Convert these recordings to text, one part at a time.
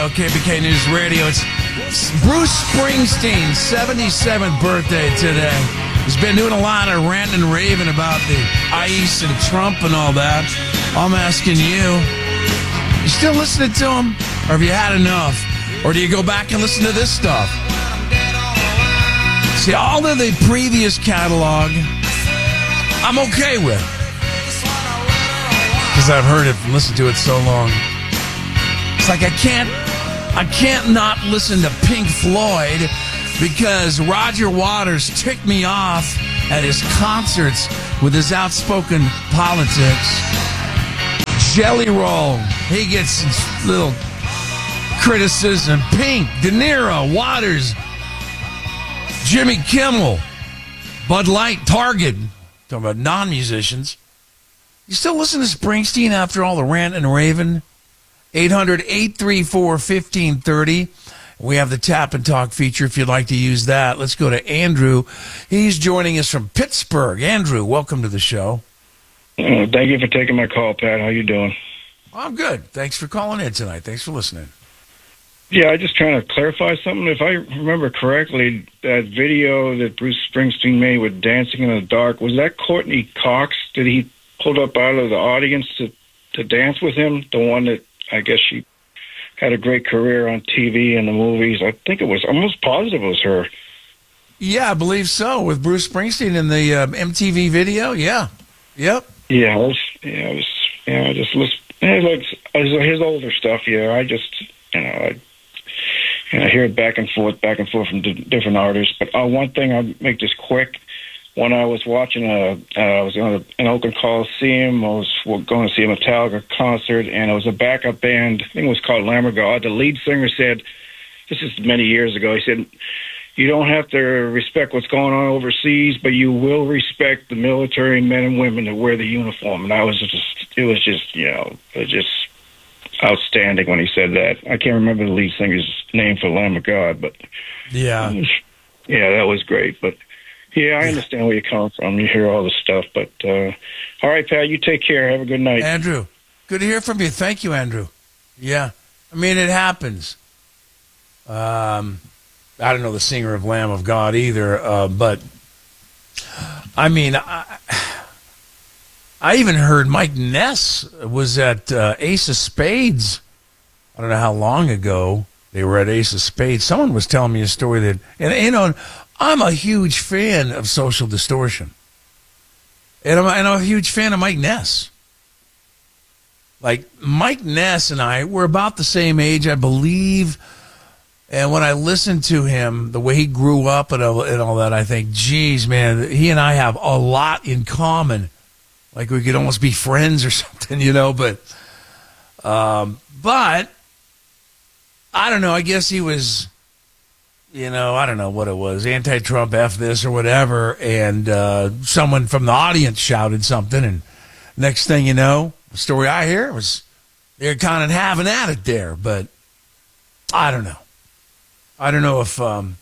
KBK News Radio. It's Bruce Springsteen's 77th birthday today. He's been doing a lot of ranting and raving about the ICE and Trump and all that. I'm asking you still listening to him? Or have you had enough? Or do you go back and listen to this stuff? See, all of the previous catalog, I'm okay with. Because I've heard it and listened to it so long. It's like I can't not listen to Pink Floyd because Roger Waters ticked me off at his concerts with his outspoken politics. Jelly Roll, he gets little criticism. Pink, De Niro, Waters, Jimmy Kimmel, Bud Light, Target. Talking about non-musicians. You still listen to Springsteen after all the rant and raving? 800-834-1530. We have the Tap and Talk feature if you'd like to use that. Let's go to Andrew. He's joining us from Pittsburgh. Andrew, welcome to the show. Thank you for taking my call, Pat. How you doing? I'm good. Thanks for calling in tonight. Thanks for listening. Yeah, I'm just trying to clarify something. If I remember correctly, that video that Bruce Springsteen made with Dancing in the Dark, was that Courtney Cox that he pulled up out of the audience to dance with him? The one that I guess she had a great career on TV and the movies. I think it was almost positive it was her. Yeah, I believe so. With Bruce Springsteen in the MTV video. Yeah. Yep. Yeah, I just listen. It was his older stuff. Yeah, I just I hear it back and forth from different artists. But one thing, I'll make this quick. When I was watching, I was in Oakland Coliseum. I was going to see a Metallica concert, and it was a backup band. I think it was called Lamb of God. The lead singer said, this is many years ago, he said, you don't have to respect what's going on overseas, but you will respect the military men and women that wear the uniform. And it was just outstanding when he said that. I can't remember the lead singer's name for Lamb of God, but yeah, that was great. But yeah, I understand where you're coming from. You hear all this stuff, but all right, Pat, you take care. Have a good night. Andrew, good to hear from you. Thank you, Andrew. Yeah, I mean, it happens. I don't know the singer of Lamb of God either, but I mean, I even heard Mike Ness was at Ace of Spades. I don't know how long ago they were at Ace of Spades. Someone was telling me a story that, and I'm a huge fan of Social Distortion. And I'm a huge fan of Mike Ness. Like, Mike Ness and I were about the same age, I believe. And when I listened to him, the way he grew up and all that, I think, geez, man, he and I have a lot in common. Like, we could almost be friends or something, But I don't know. I guess he was... I don't know what it was, anti-Trump, F this or whatever, and someone from the audience shouted something, and next thing you know, the story I hear was they're kind of having at it there, but I don't know. I don't know if,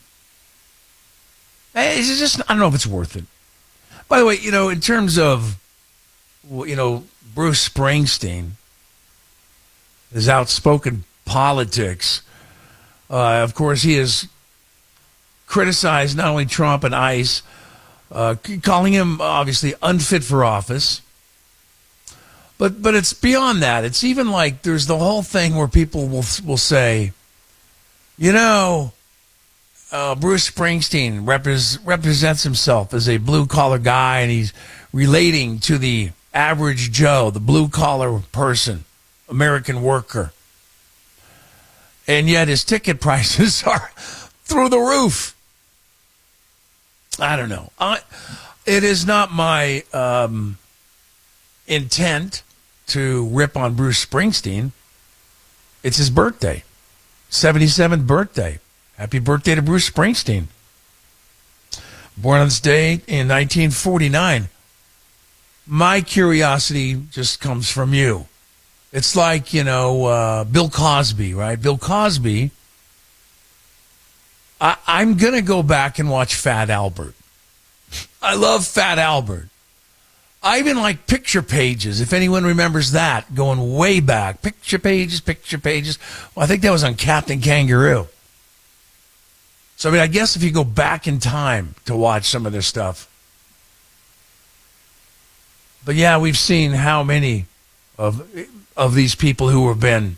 it's just, I don't know if it's worth it. By the way, in terms of, Bruce Springsteen, his outspoken politics, of course, he is criticized not only Trump and ICE, calling him obviously unfit for office, but it's beyond that. It's even like there's the whole thing where people will say, Bruce Springsteen represents himself as a blue-collar guy, and he's relating to the average Joe, the blue-collar person, American worker. And yet his ticket prices are through the roof. I don't know. It is not my intent to rip on Bruce Springsteen. It's his birthday, 77th birthday. Happy birthday to Bruce Springsteen. Born on this day in 1949. My curiosity just comes from you. It's like, Bill Cosby, right? Bill Cosby, I'm going to go back and watch Fat Albert. I love Fat Albert. I even like Picture Pages, if anyone remembers that, going way back. Picture Pages. Well, I think that was on Captain Kangaroo. So, I mean, I guess if you go back in time to watch some of this stuff. But, yeah, we've seen how many of these people who have been,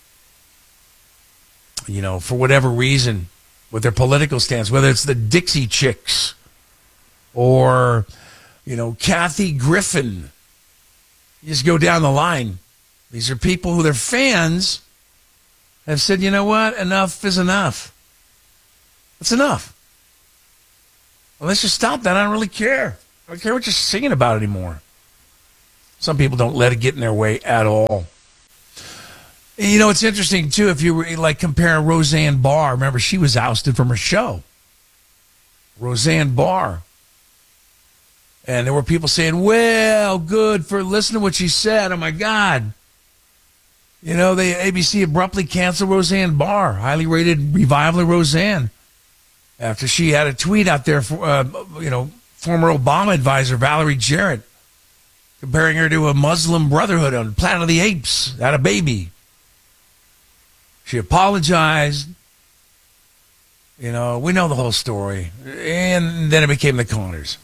you know, for whatever reason, with their political stance, whether it's the Dixie Chicks or, you know, Kathy Griffin. You just go down the line. These are people who their fans have said, you know what, enough is enough. It's enough. Well, let's just stop that. I don't really care. I don't care what you're singing about anymore. Some people don't let it get in their way at all. You know, it's interesting, too, if you were, like, comparing Roseanne Barr. Remember, she was ousted from her show. Roseanne Barr. And there were people saying, well, good for listening to what she said. Oh, my God. You know, ABC abruptly canceled Roseanne Barr, highly rated revival of Roseanne, after she had a tweet out there for, former Obama advisor Valerie Jarrett, comparing her to a Muslim Brotherhood on Planet of the Apes, had a baby. She apologized. You know, we know the whole story. And then it became the Connors.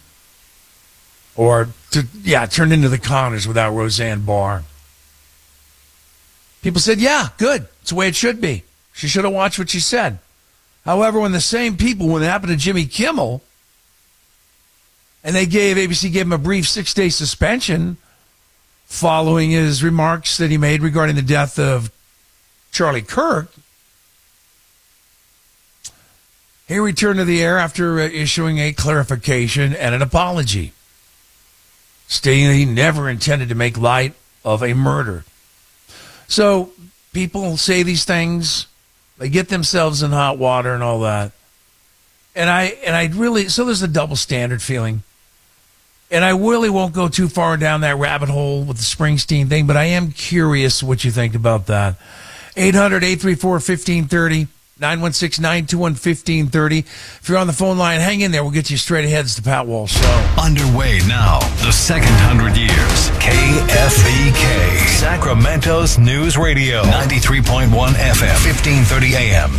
Turned into the Connors without Roseanne Barr. People said, yeah, good. It's the way it should be. She should have watched what she said. However, when the same people, when it happened to Jimmy Kimmel, and ABC gave him a brief 6-day suspension following his remarks that he made regarding the death of Charlie Kirk, he returned to the air after issuing a clarification and an apology, stating that he never intended to make light of a murder. So people say these things, they get themselves in hot water and all that. And I really, so there's a double standard feeling. And I really won't go too far down that rabbit hole with the Springsteen thing, but I am curious what you think about that. 800-834-1530, 916-921-1530. If you're on the phone line, hang in there. We'll get you straight ahead. It's the Pat Walsh Show. Underway now, the second 100 years. KFBK, Sacramento's News Radio, 93.1 FM, 1530 AM.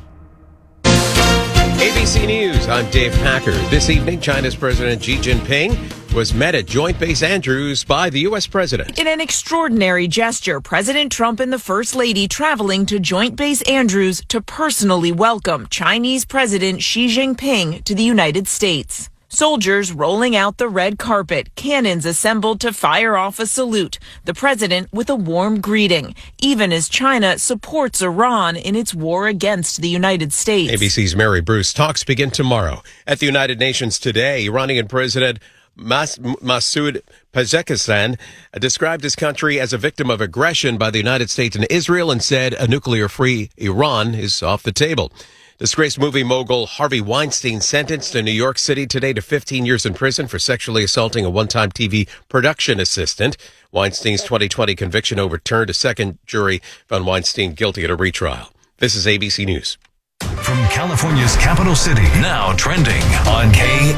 ABC News, I'm Dave Packer. This evening, China's President Xi Jinping was met at Joint Base Andrews by the U.S. President. In an extraordinary gesture, President Trump and the First Lady traveling to Joint Base Andrews to personally welcome Chinese President Xi Jinping to the United States. Soldiers rolling out the red carpet, cannons assembled to fire off a salute, the president with a warm greeting, even as China supports Iran in its war against the United States. ABC's Mary Bruce. Talks begin tomorrow at the United Nations today. Iranian President Masoud Pezeshkian described his country as a victim of aggression by the United States and Israel and said a nuclear-free Iran is off the table. Disgraced movie mogul Harvey Weinstein sentenced in New York City today to 15 years in prison for sexually assaulting a one-time TV production assistant. Weinstein's 2020 conviction overturned. A second jury found Weinstein guilty at a retrial. This is ABC News. From California's capital city, now trending on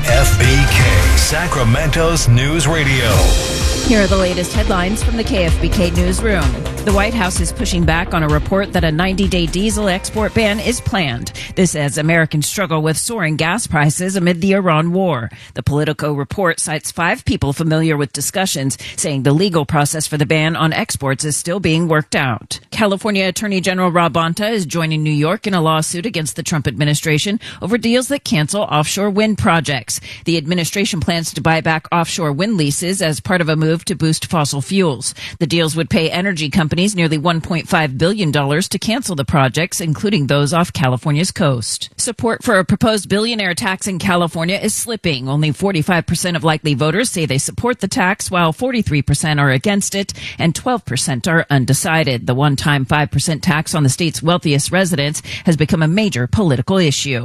KFBK, Sacramento's News Radio. Here are the latest headlines from the KFBK newsroom. The White House is pushing back on a report that a 90-day diesel export ban is planned. This as Americans struggle with soaring gas prices amid the Iran war. The Politico report cites 5 people familiar with discussions, saying the legal process for the ban on exports is still being worked out. California Attorney General Rob Bonta is joining New York in a lawsuit against the Trump administration over deals that cancel offshore wind projects. The administration plans to buy back offshore wind leases as part of a move to boost fossil fuels. The deals would pay energy companies nearly $1.5 billion to cancel the projects, including those off California's coast. Support for a proposed billionaire tax in California is slipping. Only 45% of likely voters say they support the tax, while 43% are against it and 12% are undecided. The one-time 5% tax on the state's wealthiest residents has become a major political issue.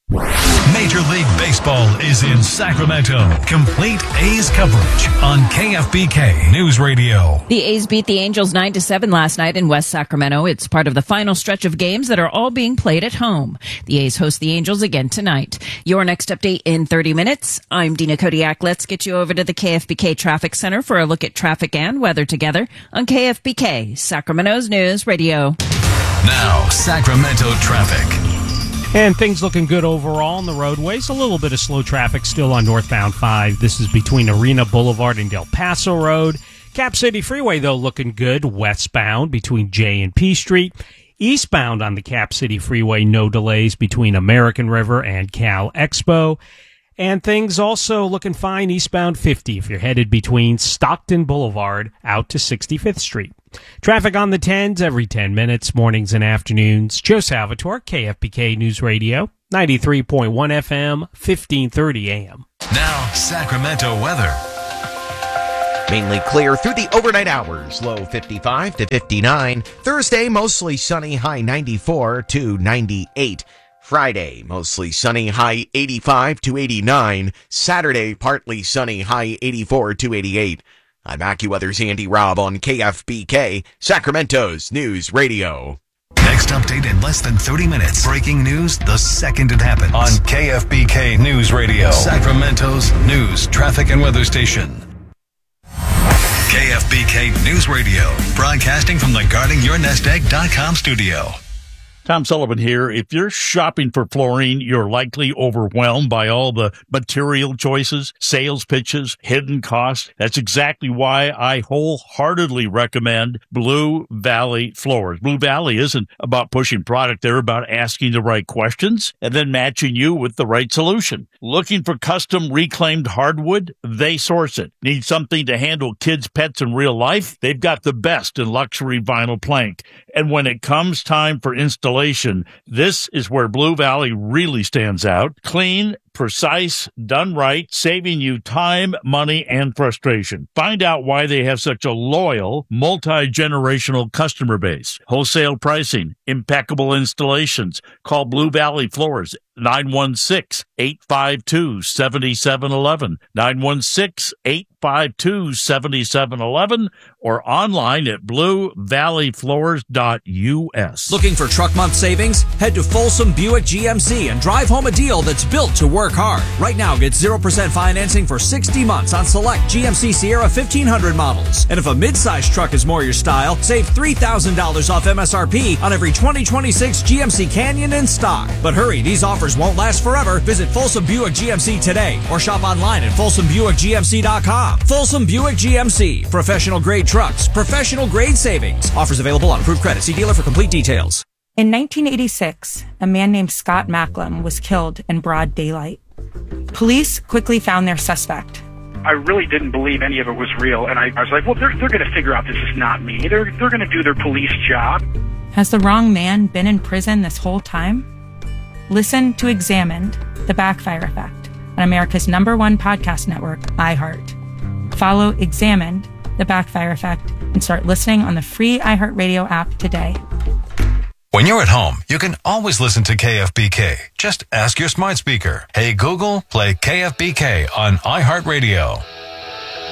Major League Baseball is in Sacramento. Complete A's coverage on KFBK News Radio. The A's beat the Angels 9-7 last night in West Sacramento. It's part of the final stretch of games that are all being played at home. The A's host the Angels again tonight. Your next update in 30 minutes. I'm Dina Kodiak. Let's get you over to the KFBK Traffic Center for a look at traffic and weather together on KFBK, Sacramento's News Radio. Now, Sacramento traffic. And things looking good overall on the roadways. A little bit of slow traffic still on northbound 5. This is between Arena Boulevard and Del Paso Road. Cap City Freeway, though, looking good westbound between J and P Street. Eastbound on the Cap City Freeway, no delays between American River and Cal Expo. And things also looking fine eastbound 50 if you're headed between Stockton Boulevard out to 65th Street. Traffic on the 10s every 10 minutes, mornings and afternoons. Joe Salvatore, KFBK News Radio, 93.1 FM, 1530 AM. Now, Sacramento weather. Mainly clear through the overnight hours. Low 55 to 59. Thursday, mostly sunny, high 94 to 98. Friday, mostly sunny, high 85 to 89. Saturday, partly sunny, high 84 to 88. I'm AccuWeather's Andy Robb on KFBK, Sacramento's News Radio. Next update in less than 30 minutes. Breaking news the second it happens. On KFBK News Radio, Sacramento's news, traffic, and weather station. KFBK News Radio, broadcasting from the GuardingYourNestEgg.com studio. Tom Sullivan here. If you're shopping for flooring, you're likely overwhelmed by all the material choices, sales pitches, hidden costs. That's exactly why I wholeheartedly recommend Blue Valley Floors. Blue Valley isn't about pushing product. They're about asking the right questions and then matching you with the right solution. Looking for custom reclaimed hardwood? They source it. Need something to handle kids, pets, in real life? They've got the best in luxury vinyl plank. And when it comes time for installation, this is where Blue Valley really stands out. Clean, precise, done right, saving you time, money, and frustration. Find out why they have such a loyal, multi-generational customer base. Wholesale pricing, impeccable installations. Call Blue Valley Floors, 916-852-7711, 916-852-7711, or online at bluevalleyfloors.us. Looking for truck month savings? Head to Folsom Buick GMC and drive home a deal that's built to work hard. Right now, get 0% financing for 60 months on select GMC Sierra 1500 models. And if a midsize truck is more your style, save $3,000 off MSRP on every 2026 GMC Canyon in stock. But hurry, these offers won't last forever. Visit Folsom Buick GMC today or shop online at FolsomBuickGMC.com. Folsom Buick GMC. Professional grade trucks. Professional grade savings. Offers available on approved credit. See dealer for complete details. In 1986, a man named Scott Macklem was killed in broad daylight. Police quickly found their suspect. I really didn't believe any of it was real, and I was like, well, they're going to figure out this is not me. They're going to do their police job. Has the wrong man been in prison this whole time? Listen to Examined, The Backfire Effect, on America's #1 podcast network, iHeart. Follow Examined, The Backfire Effect, and start listening on the free iHeartRadio app today. When you're at home, you can always listen to KFBK. Just ask your smart speaker, "Hey Google, play KFBK on iHeartRadio."